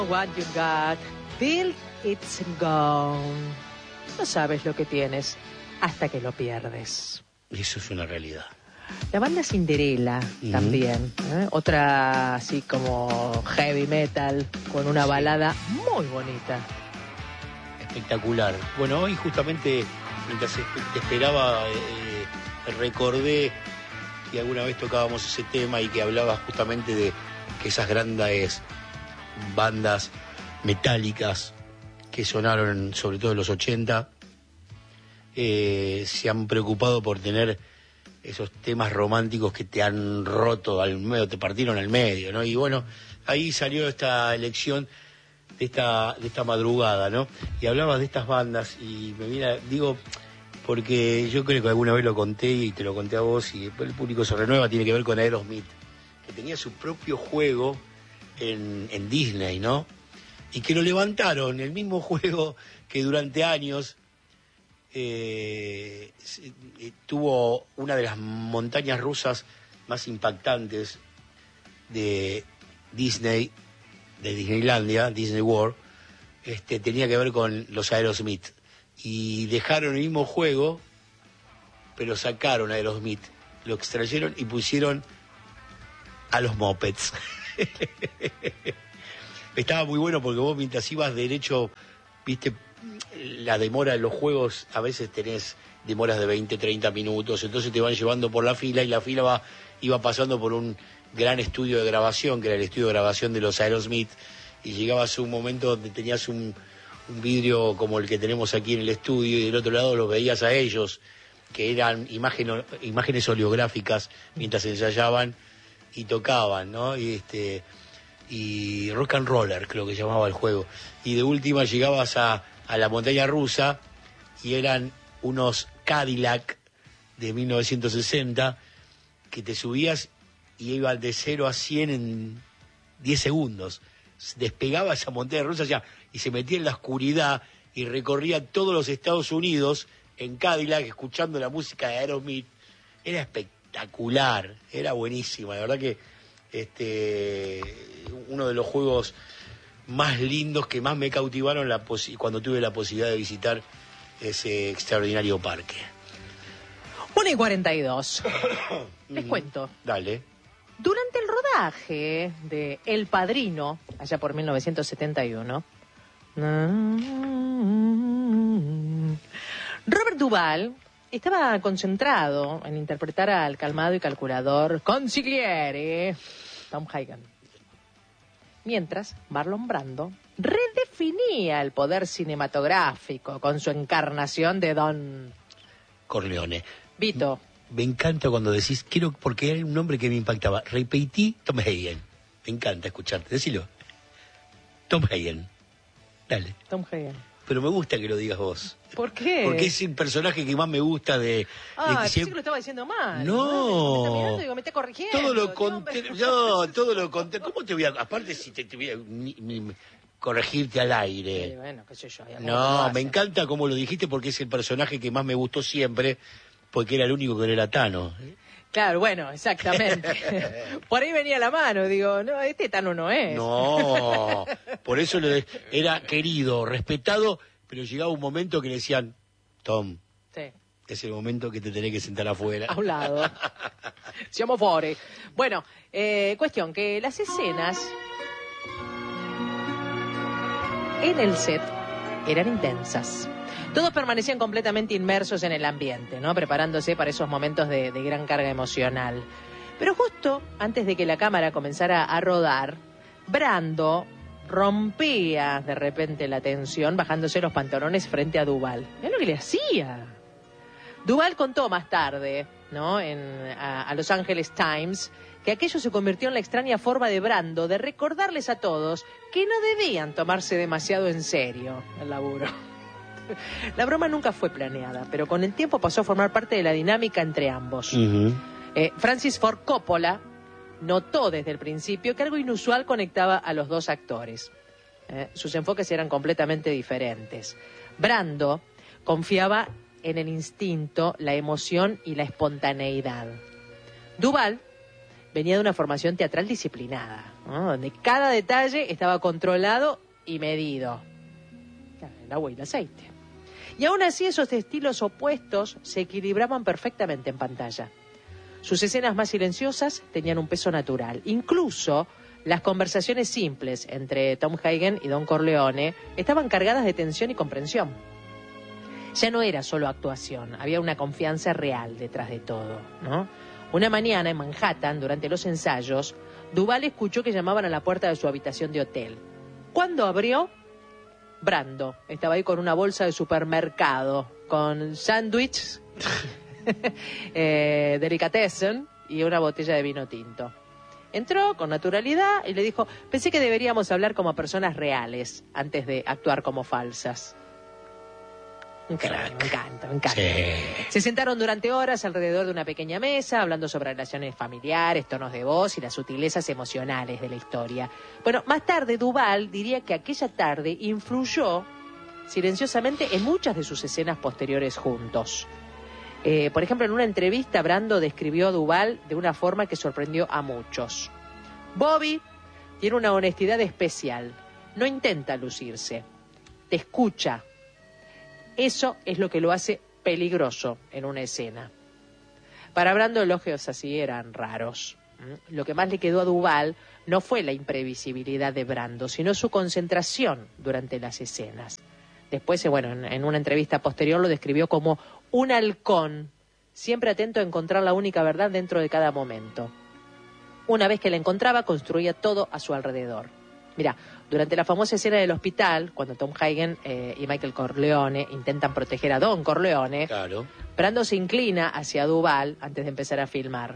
What you got till it's gone. No sabes lo que tienes hasta que lo pierdes. Eso es una realidad. La banda Cinderella también, otra así como heavy metal con una balada muy bonita. Espectacular. Bueno, hoy justamente mientras te esperaba recordé que alguna vez tocábamos ese tema y que hablabas justamente de que esas grandes bandas metálicas que sonaron sobre todo en los 80 se han preocupado por tener esos temas románticos que te han roto al medio, te partieron al medio, ¿no? Y bueno, ahí salió esta elección de esta madrugada, ¿no? Y hablabas de estas bandas y me mira, digo, porque yo creo que alguna vez lo conté y te lo conté a vos y después el público se renueva, tiene que ver con Aerosmith, que tenía su propio juego en Disney, ¿no? Y que lo levantaron, el mismo juego que durante años tuvo una de las montañas rusas más impactantes de Disney, de Disneylandia, Disney World, tenía que ver con los Aerosmith. Y dejaron el mismo juego, pero sacaron a Aerosmith, lo extrayeron y pusieron a los Muppets. Estaba muy bueno porque vos mientras ibas derecho, viste, la demora en los juegos, a veces tenés demoras de 20, 30 minutos, entonces te van llevando por la fila y la fila iba pasando por un gran estudio de grabación, que era el estudio de grabación de los Aerosmith, y llegabas a un momento donde tenías un vidrio como el que tenemos aquí en el estudio y del otro lado los veías a ellos, que eran imágenes oleográficas mientras ensayaban y tocaban, ¿no? Y rock and roller, creo que llamaba el juego. Y de última llegabas a la montaña rusa y eran unos Cadillac de 1960 que te subías y iban de 0 a 100 en 10 segundos. Despegaba esa montaña rusa ya, y se metía en la oscuridad y recorría todos los Estados Unidos en Cadillac escuchando la música de Aerosmith. Era espectacular, era buenísima, la verdad que uno de los juegos más lindos que más me cautivaron cuando tuve la posibilidad de visitar ese extraordinario parque. 1:42. Les cuento. Dale. Durante el rodaje de El Padrino, allá por 1971, Robert Duvall estaba concentrado en interpretar al calmado y calculador consigliere Tom Hagen, mientras Marlon Brando redefinía el poder cinematográfico con su encarnación de Don Corleone. Vito. Me encanta cuando decís, porque era un nombre que me impactaba. Repetí Tom Hagen. Me encanta escucharte. Decilo. Tom Hagen. Dale. Tom Hagen. Pero me gusta que lo digas vos. ¿Por qué? Porque es el personaje que más me gusta de... pensé que lo estaba diciendo mal. No. Me está mirando y digo, me está corrigiendo. Todo lo conté. No, todo lo conté. ¿Cómo te voy a...? Aparte, si te voy a corregirte al aire. Sí, bueno, qué sé yo. No, me encanta cómo lo dijiste porque es el personaje que más me gustó siempre, porque era el único que no era Tano. Claro, bueno, exactamente. Por ahí venía la mano, digo, no, Tano no es. No, por eso era querido, respetado, pero llegaba un momento que le decían, Tom, sí, es el momento que te tenés que sentar afuera. A un lado. Siamo fuori. Bueno, cuestión que las escenas en el set eran intensas. Todos permanecían completamente inmersos en el ambiente, ¿no? Preparándose para esos momentos de gran carga emocional. Pero justo antes de que la cámara comenzara a rodar, Brando rompía de repente la tensión bajándose los pantalones frente a Duvall. Mirá lo que le hacía. Duvall contó más tarde, ¿no? a Los Angeles Times, que aquello se convirtió en la extraña forma de Brando de recordarles a todos que no debían tomarse demasiado en serio el laburo. La broma nunca fue planeada, pero con el tiempo pasó a formar parte de la dinámica entre ambos. Uh-huh. Francis Ford Coppola notó desde el principio que algo inusual conectaba a los dos actores. Sus enfoques eran completamente diferentes. Brando confiaba en el instinto, la emoción y la espontaneidad. Duvall venía de una formación teatral disciplinada. ¿no? Donde cada detalle estaba controlado y medido. El agua y el aceite. Y aún así esos estilos opuestos se equilibraban perfectamente en pantalla. Sus escenas más silenciosas tenían un peso natural. Incluso las conversaciones simples entre Tom Hagen y Don Corleone estaban cargadas de tensión y comprensión. Ya no era solo actuación, había una confianza real detrás de todo, ¿no? Una mañana en Manhattan, durante los ensayos, Duvall escuchó que llamaban a la puerta de su habitación de hotel. Cuando abrió, Brando estaba ahí con una bolsa de supermercado, con sándwiches, delicatessen y una botella de vino tinto. Entró con naturalidad y le dijo: pensé que deberíamos hablar como personas reales antes de actuar como falsas. Me encanta. Sí. Se sentaron durante horas alrededor de una pequeña mesa, hablando sobre relaciones familiares, tonos de voz y las sutilezas emocionales de la historia. Bueno, más tarde Duvall diría que aquella tarde influyó silenciosamente en muchas de sus escenas posteriores juntos. Por ejemplo, en una entrevista, Brando describió a Duvall de una forma que sorprendió a muchos. Bobby tiene una honestidad especial. No intenta lucirse. Te escucha. Eso es lo que lo hace peligroso en una escena. Para Brando, elogios así eran raros. Lo que más le quedó a Duvall no fue la imprevisibilidad de Brando, sino su concentración durante las escenas. Después, en una entrevista posterior lo describió como un halcón, siempre atento a encontrar la única verdad dentro de cada momento. Una vez que la encontraba, construía todo a su alrededor. Mira, durante la famosa escena del hospital, cuando Tom Hagen y Michael Corleone intentan proteger a Don Corleone, claro, Brando se inclina hacia Duvall antes de empezar a filmar.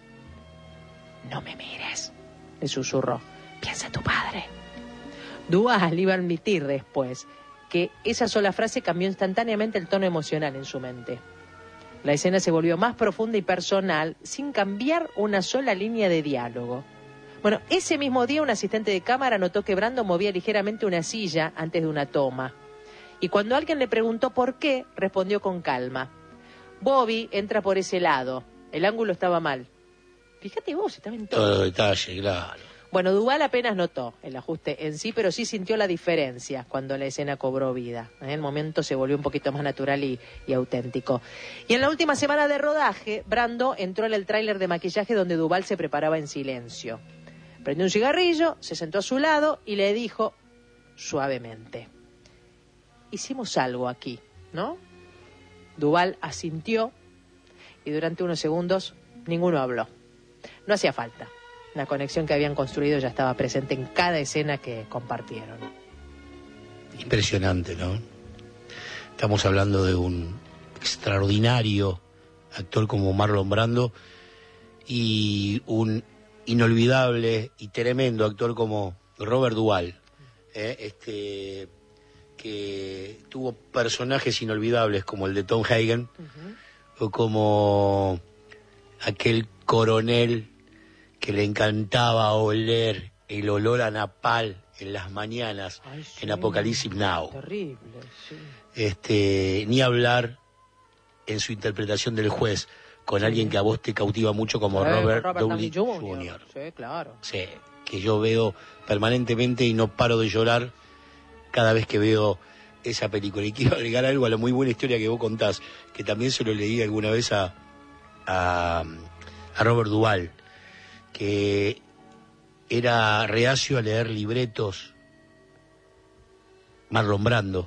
No me mires, le susurró. Piensa en tu padre. Duvall iba a admitir después que esa sola frase cambió instantáneamente el tono emocional en su mente. La escena se volvió más profunda y personal sin cambiar una sola línea de diálogo. Bueno, ese mismo día un asistente de cámara notó que Brando movía ligeramente una silla antes de una toma. Y cuando alguien le preguntó por qué, respondió con calma: Bobby entra por ese lado. El ángulo estaba mal. Fíjate vos, estaba en todo detalle, claro. Bueno, Duvall apenas notó el ajuste en sí, pero sí sintió la diferencia cuando la escena cobró vida. En el momento se volvió un poquito más natural y auténtico. Y en la última semana de rodaje, Brando entró en el tráiler de maquillaje donde Duvall se preparaba en silencio. Prendió un cigarrillo, se sentó a su lado y le dijo suavemente: hicimos algo aquí, ¿no? Duvall asintió y durante unos segundos ninguno habló. No hacía falta. La conexión que habían construido ya estaba presente en cada escena que compartieron. Impresionante, ¿no? Estamos hablando de un extraordinario actor como Marlon Brando y un inolvidable y tremendo actor como Robert Duvall, que tuvo personajes inolvidables como el de Tom Hagen, o como aquel coronel que le encantaba oler el olor a napal en las mañanas. Ay, sí, en Apocalipsis Now. Terrible, sí. Ni hablar en su interpretación del juez, con alguien que a vos te cautiva mucho como Robert Downey Jr. Sí, claro. Sí, que yo veo permanentemente y no paro de llorar cada vez que veo esa película. Y quiero agregar algo a la muy buena historia que vos contás, que también se lo leí alguna vez a Robert Duvall, que era reacio a leer libretos Marlon Brando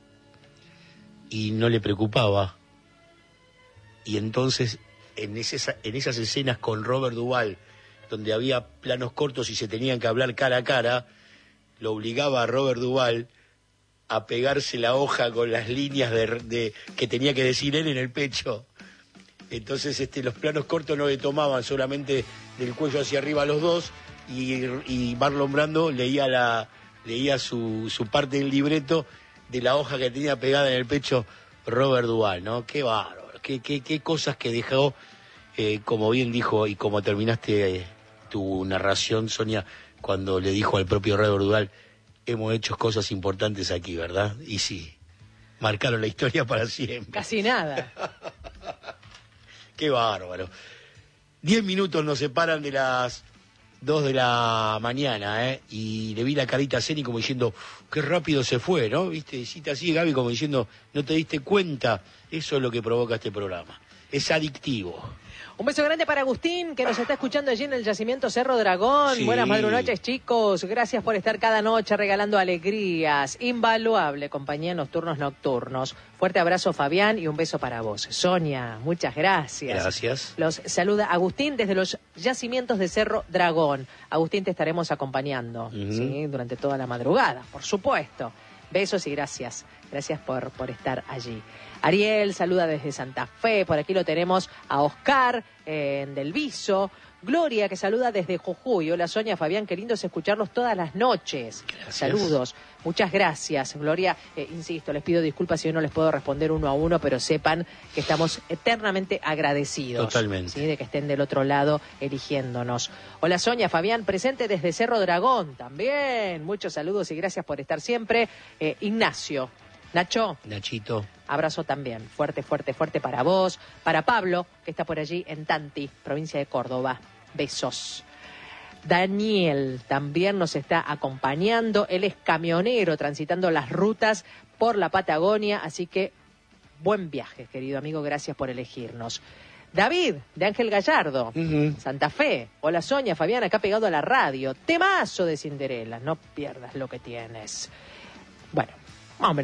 y no le preocupaba. Y entonces en esas escenas con Robert Duvall, donde había planos cortos y se tenían que hablar cara a cara, lo obligaba a Robert Duvall a pegarse la hoja con las líneas que tenía que decir él en el pecho. Entonces los planos cortos no le tomaban solamente del cuello hacia arriba a los dos, y Marlon Brando leía su parte del libreto de la hoja que tenía pegada en el pecho Robert Duvall, ¿no? Qué bárbaro, qué cosas que dejó, como bien dijo y como terminaste tu narración, Sonia, cuando le dijo al propio Robert Duvall: hemos hecho cosas importantes aquí, ¿verdad? Y sí, marcaron la historia para siempre. Casi nada. Qué bárbaro. 10 minutos nos separan de las 2 de la mañana, y le vi la carita a Ceni como diciendo, qué rápido se fue, ¿no? ¿Viste? Hiciste así, Gaby, como diciendo, no te diste cuenta. Eso es lo que provoca este programa. Es adictivo. Un beso grande para Agustín, que nos está escuchando allí en el yacimiento Cerro Dragón. Sí. Buenas madrunoches, chicos. Gracias por estar cada noche regalando alegrías. Invaluable compañía en los turnos nocturnos. Fuerte abrazo, Fabián, y un beso para vos. Sonia, muchas gracias. Gracias. Los saluda Agustín desde los yacimientos de Cerro Dragón. Agustín, te estaremos acompañando, ¿sí? Durante toda la madrugada, por supuesto. Besos y gracias. Gracias por estar allí. Ariel saluda desde Santa Fe. Por aquí lo tenemos a Oscar del Viso. Gloria, que saluda desde Jujuy. Hola, Sonia, Fabián, qué lindo es escucharlos todas las noches. Gracias. Saludos. Muchas gracias, Gloria. Insisto, les pido disculpas si hoy no les puedo responder uno a uno, pero sepan que estamos eternamente agradecidos. Totalmente. ¿Sí? De que estén del otro lado eligiéndonos. Hola, Sonia, Fabián, presente desde Cerro Dragón también. Muchos saludos y gracias por estar siempre. Ignacio. Nacho. Nachito. Abrazo también, fuerte, fuerte, fuerte para vos, para Pablo, que está por allí en Tanti, provincia de Córdoba. Besos. Daniel también nos está acompañando, él es camionero transitando las rutas por la Patagonia, así que buen viaje, querido amigo, gracias por elegirnos. David, de Ángel Gallardo, Santa Fe. Hola, Sonia, Fabián, acá pegado a la radio. Temazo de Cinderella, no pierdas lo que tienes. Bueno, más o menos.